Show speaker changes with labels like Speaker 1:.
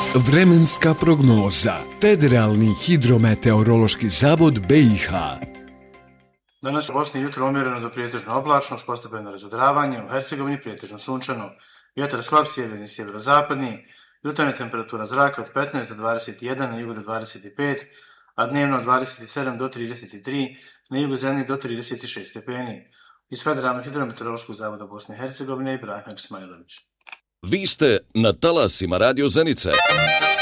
Speaker 1: Vremenska prognoza. Federalni hidrometeorološki zavod BiH.
Speaker 2: Danas u Bosni jutro umjereno do prijetežno oblačno, s postepeno razvedravanje, u Hercegovini prijetežno sunčano, vjetar slab sjeverni i sjeverozapadni, jutarnja temperatura zraka od 15 do 21, na jugu do 25, a dnevno od 27 do 33, na jugu zemlje do 36 stepeni. Iz Federalnog hidrometeorološkog zavoda Bosne i Hercegovine, Ibrahim Ismailović.
Speaker 3: Vi ste na talasima Radio Zenice.